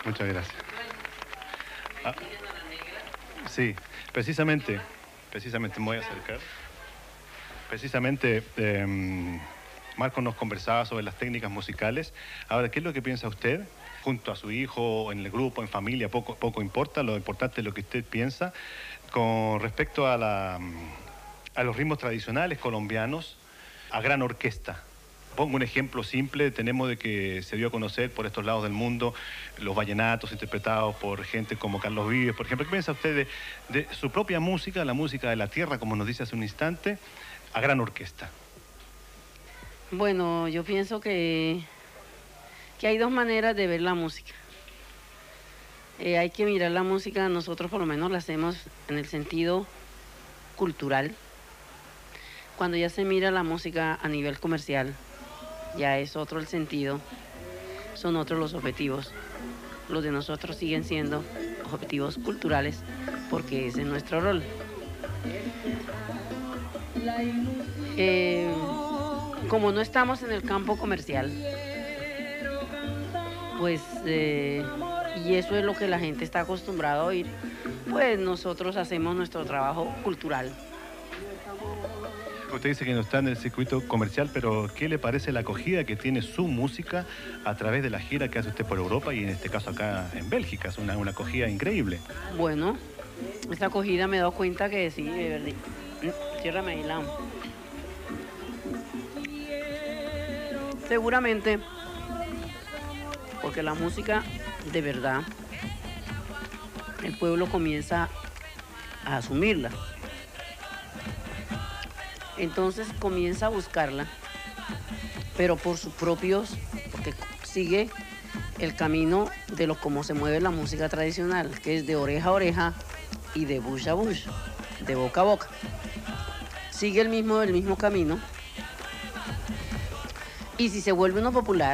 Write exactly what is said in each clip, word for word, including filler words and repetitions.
Muchas gracias. Ah, sí, precisamente, precisamente me voy a acercar. Precisamente, eh, Marco nos conversaba sobre las técnicas musicales. Ahora, ¿qué es lo que piensa usted? Junto a su hijo, en el grupo, en familia, poco, poco importa, lo importante es lo que usted piensa con respecto a, la, a los ritmos tradicionales colombianos, a gran orquesta. Pongo un ejemplo simple, tenemos de que se dio a conocer por estos lados del mundo los vallenatos interpretados por gente como Carlos Vives, por ejemplo. ¿Qué piensa usted de, de su propia música, la música de la tierra, como nos dice hace un instante, a gran orquesta? Bueno, yo pienso que, que hay dos maneras de ver la música. Eh, hay que mirar la música, nosotros por lo menos la hacemos en el sentido cultural. Cuando ya se mira la música a nivel comercial, ya es otro el sentido, son otros los objetivos. Los de nosotros siguen siendo objetivos culturales porque ese es nuestro rol. Eh, como no estamos en el campo comercial, pues, eh, y eso es lo que la gente está acostumbrada a oír, pues nosotros hacemos nuestro trabajo cultural. Usted dice que no está en el circuito comercial, pero ¿qué le parece la acogida que tiene su música a través de la gira que hace usted por Europa y en este caso acá en Bélgica? Es una, una acogida increíble. Bueno, esta acogida me he dado cuenta que sí, de verdad. Ciérrame ahí la... Seguramente, porque la música de verdad, el pueblo comienza a asumirla. Entonces comienza a buscarla, pero por sus propios, porque sigue el camino de lo como se mueve la música tradicional, que es de oreja a oreja y de bush a bush, de boca a boca. Sigue el mismo, el mismo camino. Y si se vuelve uno popular,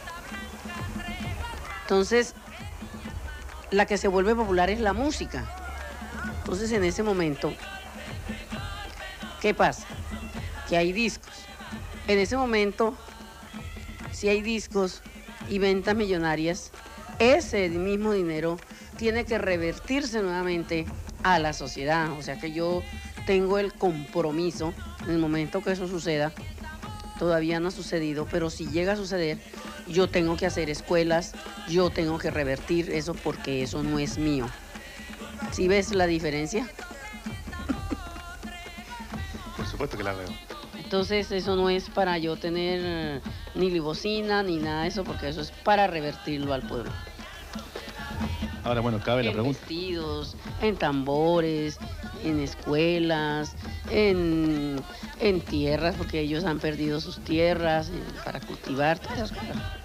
entonces la que se vuelve popular es la música. Entonces en ese momento, ¿qué pasa? Que hay discos. En ese momento, si hay discos y ventas millonarias, ese mismo dinero tiene que revertirse nuevamente a la sociedad. O sea que yo tengo el compromiso, en el momento que eso suceda, todavía no ha sucedido, pero si llega a suceder, yo tengo que hacer escuelas, yo tengo que revertir eso porque eso no es mío. ¿Sí ves la diferencia? Por supuesto que la veo. Entonces eso no es para yo tener ni limosina ni nada de eso, porque eso es para revertirlo al pueblo. Ahora, bueno, cabe la En pregunta. vestidos, en tambores, en escuelas, en, en tierras, porque ellos han perdido sus tierras eh, para cultivar, todas esas cosas.